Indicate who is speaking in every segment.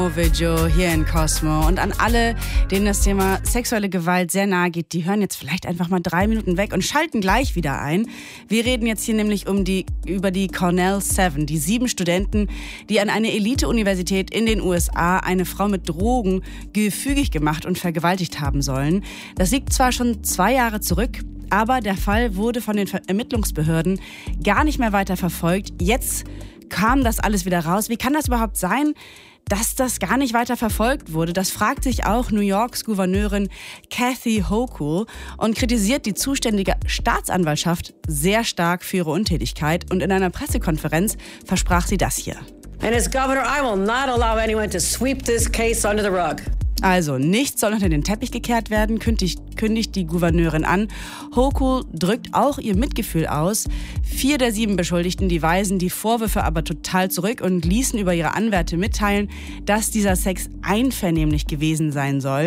Speaker 1: Video hier in Cosmo. Und an alle, denen das Thema sexuelle Gewalt sehr nahe geht, die hören jetzt vielleicht einfach mal 3 Minuten weg und schalten gleich wieder ein. Wir reden jetzt hier nämlich über die Cornell 7, die 7 Studenten, die an eine Elite-Universität in den USA eine Frau mit Drogen gefügig gemacht und vergewaltigt haben sollen. Das liegt zwar schon 2 Jahre zurück, aber der Fall wurde von den Ermittlungsbehörden gar nicht mehr weiter verfolgt. Jetzt kam das alles wieder raus. Wie kann das überhaupt sein, dass das gar nicht weiter verfolgt wurde? Das fragt sich auch New Yorks Gouverneurin Kathy Hochul und kritisiert die zuständige Staatsanwaltschaft sehr stark für ihre Untätigkeit. Und in einer Pressekonferenz versprach sie das hier.
Speaker 2: And as governor, I will not allow anyone to sweep this case under the rug.
Speaker 1: Also, nichts soll unter den Teppich gekehrt werden, kündigt die Gouverneurin an. Hochul drückt auch ihr Mitgefühl aus. 4 der 7 Beschuldigten, die weisen die Vorwürfe aber total zurück und ließen über ihre Anwälte mitteilen, dass dieser Sex einvernehmlich gewesen sein soll.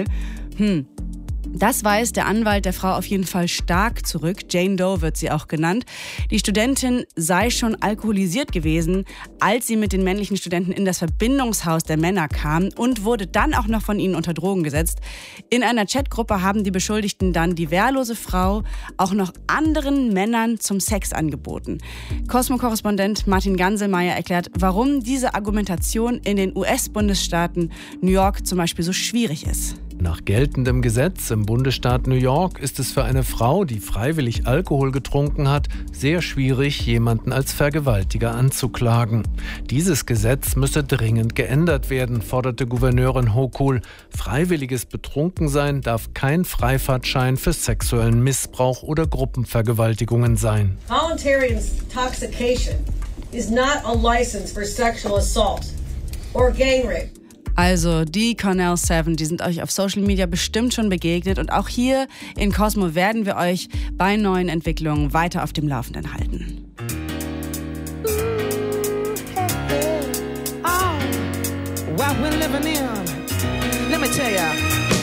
Speaker 1: Das weist der Anwalt der Frau auf jeden Fall stark zurück. Jane Doe wird sie auch genannt. Die Studentin sei schon alkoholisiert gewesen, als sie mit den männlichen Studenten in das Verbindungshaus der Männer kam und wurde dann auch noch von ihnen unter Drogen gesetzt. In einer Chatgruppe haben die Beschuldigten dann die wehrlose Frau auch noch anderen Männern zum Sex angeboten. Cosmo-Korrespondent Martin Ganselmeier erklärt, warum diese Argumentation in den US-Bundesstaaten New York zum Beispiel so schwierig ist.
Speaker 3: Nach geltendem Gesetz im Bundesstaat New York ist es für eine Frau, die freiwillig Alkohol getrunken hat, sehr schwierig, jemanden als Vergewaltiger anzuklagen. Dieses Gesetz müsse dringend geändert werden, forderte Gouverneurin Hochul. Freiwilliges Betrunkensein darf kein Freifahrtschein für sexuellen Missbrauch oder Gruppenvergewaltigungen sein.
Speaker 2: Voluntary intoxication is not a license for sexual assault or gang rape.
Speaker 1: Also die Cornell 7, die sind euch auf Social Media bestimmt schon begegnet. Und auch hier in Cosmo werden wir euch bei neuen Entwicklungen weiter auf dem Laufenden halten.
Speaker 4: What we're living in, let me tell ya.